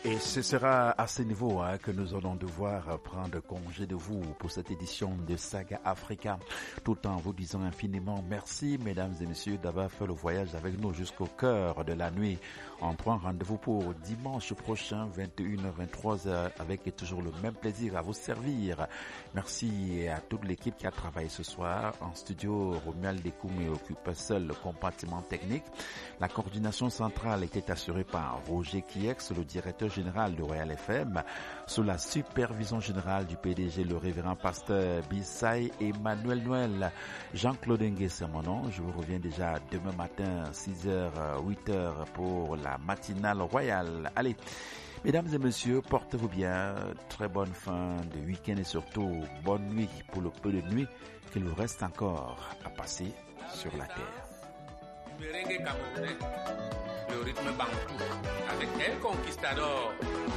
Et ce sera à ce niveau que nous allons devoir prendre congé de vous pour cette édition de Saga Africa, tout en vous disant infiniment merci, mesdames et messieurs, d'avoir fait le voyage avec nous jusqu'au cœur de la nuit. On prend rendez-vous pour dimanche prochain, 21h-23h, avec toujours le même plaisir à vous servir. Merci à toute l'équipe qui a travaillé ce soir. En studio, Romuald Dekoumé occupe seul le compartiment technique. La coordination centrale était assurée par Roger Kiex, le directeur général de Royal FM, sous la supervision générale du PDG, le révérend pasteur Bissaï Emmanuel Noël. Jean-Claude Ngué, c'est mon nom. Je vous reviens déjà demain matin, 6h, 8h pour la matinale royale. Allez, mesdames et messieurs, portez-vous bien. Très bonne fin de week-end et surtout bonne nuit pour le peu de nuit qu'il vous reste encore à passer sur la terre. Merengue camerounais, le rythme bantou, avec El Conquistador.